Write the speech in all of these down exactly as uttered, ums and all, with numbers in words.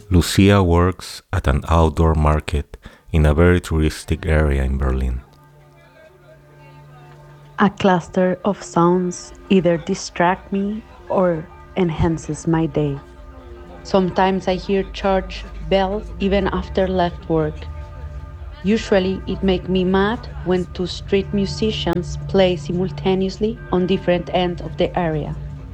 Lucia works at an outdoor market in a very touristic area in Berlin. A cluster of sounds either distract me or enhances my day. Sometimes I hear church bells even after left work. Usually it makes me mad when two street musicians play simultaneously on different ends of the area.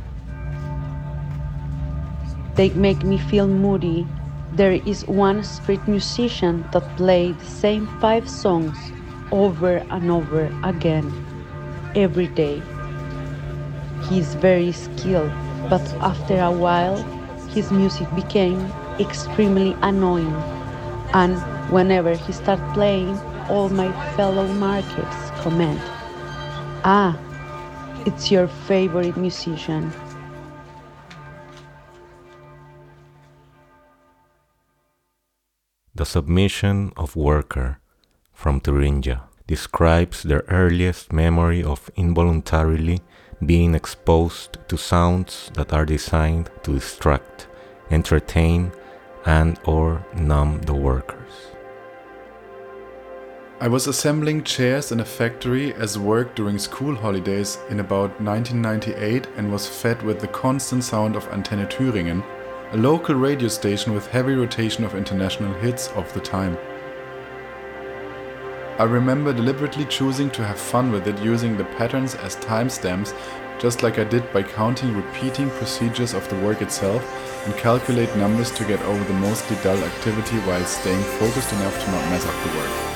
They make me feel moody. There is one street musician that plays the same five songs over and over again every day. He is very skilled, but after a while, his music became extremely annoying. And whenever he starts playing, all my fellow markets comment, "Ah, it's your favorite musician." The Submission of Worker from Thuringia describes their earliest memory of involuntarily being exposed to sounds that are designed to distract, entertain, and or numb the workers. I was assembling chairs in a factory as work during school holidays in about nineteen ninety-eight and was fed with the constant sound of Antenne Thüringen, a local radio station with heavy rotation of international hits of the time. I remember deliberately choosing to have fun with it using the patterns as timestamps, just like I did by counting repeating procedures of the work itself and calculate numbers to get over the mostly dull activity while staying focused enough to not mess up the work.